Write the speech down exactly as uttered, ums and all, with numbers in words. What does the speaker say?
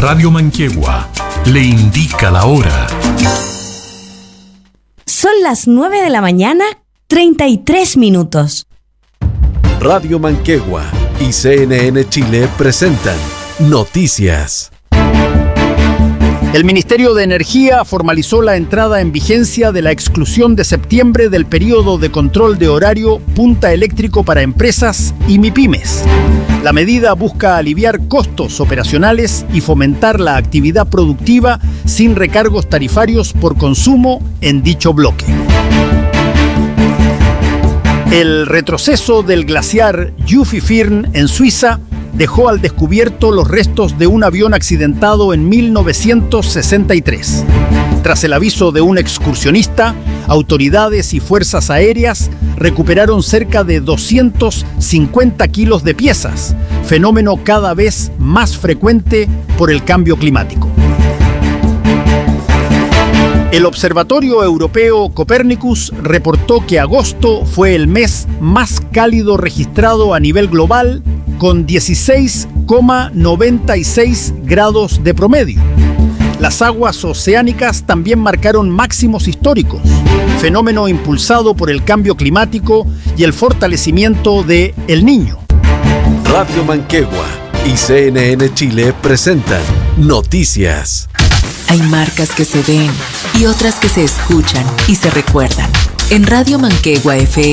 Radio Manquehue le indica la hora. Son las nueve de la mañana, treinta y tres minutos. Radio Manquehue y C N N Chile presentan Noticias. El Ministerio de Energía formalizó la entrada en vigencia de la exclusión de septiembre del periodo de control de horario punta eléctrico para empresas y MIPYMES. La medida busca aliviar costos operacionales y fomentar la actividad productiva sin recargos tarifarios por consumo en dicho bloque. El retroceso del glaciar Jufifirn en Suiza dejó al descubierto los restos de un avión accidentado en mil novecientos sesenta y tres. Tras el aviso de un excursionista, autoridades y fuerzas aéreas recuperaron cerca de doscientos cincuenta kilos de piezas, fenómeno cada vez más frecuente por el cambio climático. El Observatorio Europeo Copernicus reportó que agosto fue el mes más cálido registrado a nivel global, con dieciséis coma noventa y seis grados de promedio. Las aguas oceánicas también marcaron máximos históricos, fenómeno impulsado por el cambio climático y el fortalecimiento de El Niño. Radio Manquehue y C N N Chile presentan Noticias. Hay marcas que se ven y otras que se escuchan y se recuerdan. En Radio Manquehue F